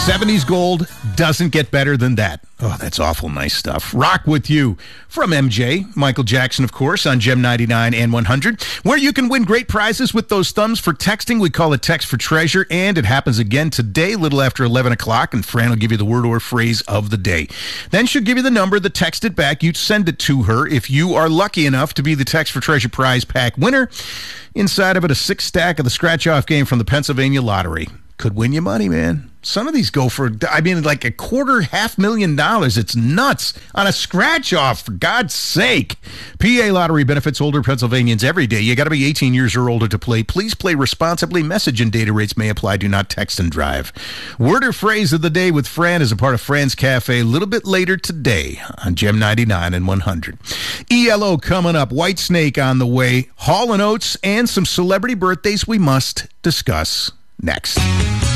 70s gold doesn't get better than that. Oh, that's awful nice stuff. Rock with You from MJ, Michael Jackson, of course, on Gem 99 and 100, where you can win great prizes with those thumbs for texting. We call it Text for Treasure, and it happens again today, a little after 11 o'clock, and Fran will give you the word or phrase of the day. Then she'll give you the number, the text it back. You send it to her if you are lucky enough to be the Text for Treasure prize pack winner. Inside of it, a 6-stack of the scratch-off game from the Pennsylvania Lottery. Could win you money, man. Some of these go for, like $250,000. It's nuts on a scratch-off, for God's sake. PA Lottery benefits older Pennsylvanians every day. You got to be 18 years or older to play. Please play responsibly. Message and data rates may apply. Do not text and drive. Word or phrase of the day with Fran is a part of Fran's Cafe a little bit later today on Gem 99 and 100. ELO coming up. White Snake on the way. Hall & Oates and some celebrity birthdays we must discuss next.